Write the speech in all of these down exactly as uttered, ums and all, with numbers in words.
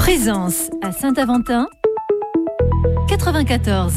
Présence à Saint-Aventin, quatre-vingt-quatorze.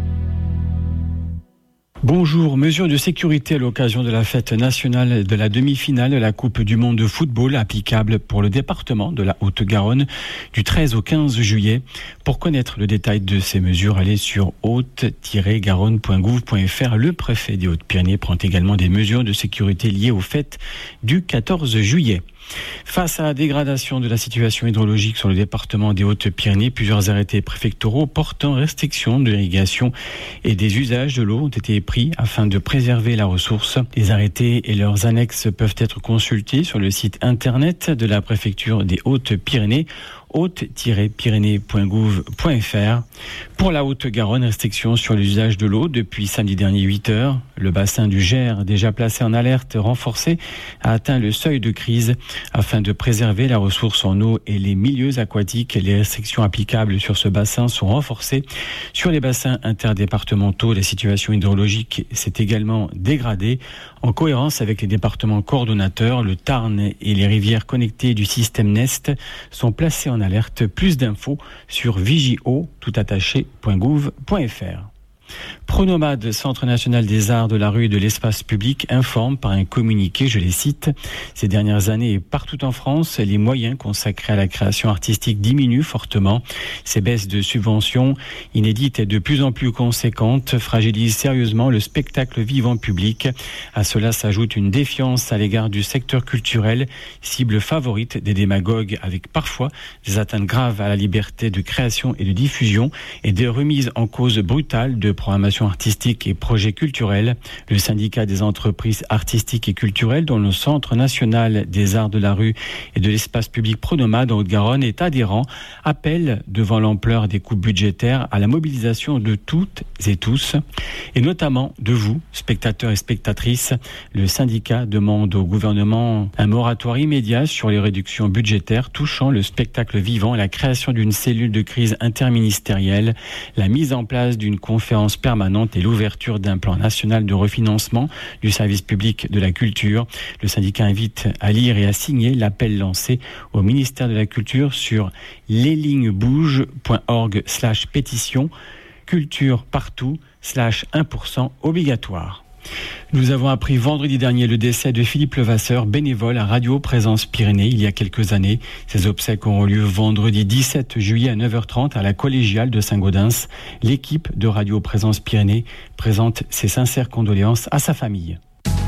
Bonjour, mesures de sécurité à l'occasion de la fête nationale de la demi-finale de la Coupe du Monde de football applicables pour le département de la Haute-Garonne du treize au quinze juillet. Pour connaître le détail de ces mesures, allez sur haute tiret garonne point gouv point f r. Le préfet des Hautes-Pyrénées prend également des mesures de sécurité liées aux fêtes du quatorze juillet. Face à la dégradation de la situation hydrologique sur le département des Hautes-Pyrénées, plusieurs arrêtés préfectoraux portant restriction de l'irrigation et des usages de l'eau ont été pris afin de préserver la ressource. Les arrêtés et leurs annexes peuvent être consultés sur le site internet de la préfecture des Hautes-Pyrénées, haute tiret pyrénées point gouv point f r. Pour la Haute-Garonne, restriction sur l'usage de l'eau depuis samedi dernier huit heures. Le bassin du Gers, déjà placé en alerte renforcée, a atteint le seuil de crise. Afin de préserver la ressource en eau et les milieux aquatiques, les restrictions applicables sur ce bassin sont renforcées. Sur les bassins interdépartementaux, la situation hydrologique s'est également dégradée. En cohérence avec les départements coordonnateurs, le Tarn et les rivières connectées du système Nest sont placés en alerte. Plus d'infos sur vigio tout attaché point gouv point f r. Pronomade, Centre national des arts de la rue et de l'espace public, informe par un communiqué, je les cite, ces dernières années et partout en France, les moyens consacrés à la création artistique diminuent fortement. Ces baisses de subventions inédites et de plus en plus conséquentes fragilisent sérieusement le spectacle vivant public. À cela s'ajoute une défiance à l'égard du secteur culturel, cible favorite des démagogues, avec parfois des atteintes graves à la liberté de création et de diffusion et des remises en cause brutales de programmation artistique et projets culturels. Le syndicat des entreprises artistiques et culturelles, dont le Centre national des arts de la rue et de l'espace public Pronomade en Haute-Garonne est adhérent, appelle devant l'ampleur des coupes budgétaires à la mobilisation de toutes et tous, et notamment de vous, spectateurs et spectatrices. Le syndicat demande au gouvernement un moratoire immédiat sur les réductions budgétaires touchant le spectacle vivant et la création d'une cellule de crise interministérielle, la mise en place d'une conférence permanente et l'ouverture d'un plan national de refinancement du service public de la culture. Le syndicat invite à lire et à signer l'appel lancé au ministère de la Culture sur leslignesbougent point org slash pétition culture partout slash un pour cent obligatoire. Nous avons appris vendredi dernier le décès de Philippe Levasseur, bénévole à Radio Présence Pyrénées il y a quelques années. Ces obsèques auront lieu vendredi dix-sept juillet à neuf heures trente à la collégiale de Saint-Gaudens. L'équipe de Radio Présence Pyrénées présente ses sincères condoléances à sa famille.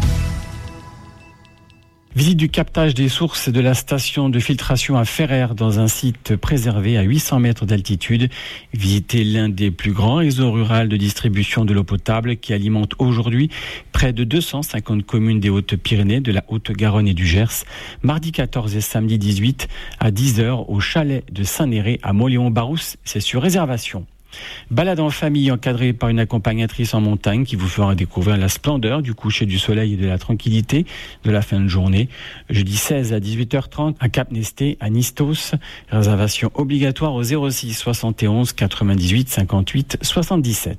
Visite du captage des sources de la station de filtration à Ferrer dans un site préservé à huit cents mètres d'altitude. Visitez l'un des plus grands réseaux ruraux de distribution de l'eau potable qui alimente aujourd'hui près de deux cent cinquante communes des Hautes-Pyrénées, de la Haute-Garonne et du Gers. Mardi quatorze et samedi dix-huit à dix heures au chalet de Saint-Néré à Mauléon-Barousse. C'est sur réservation. Balade en famille encadrée par une accompagnatrice en montagne qui vous fera découvrir la splendeur du coucher du soleil et de la tranquillité de la fin de journée. Jeudi seize à dix-huit heures trente à Cap-Nesté, à Nistos. Réservation obligatoire au zéro six soixante et onze quatre-vingt-dix-huit cinquante-huit soixante-dix-sept.